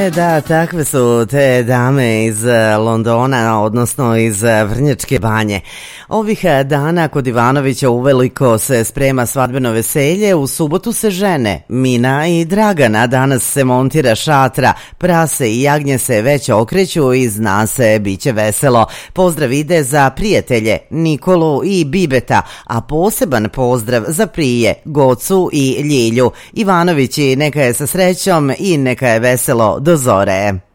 Da, takve su te dame iz Londona, odnosno iz Vrnjačke Banje. Ovih dana kod Ivanovića uveliko se sprema svadbeno veselje, u subotu se žene Mina i Dragana, danas se montira šatra, prase i jagnje se već okreću i zna se, bit će veselo. Pozdrav ide za prijatelje Nikolu i Bibeta, a poseban pozdrav za prije Gocu i Ljilju. Ivanovići neka je sa srećom i neka je veselo do zore.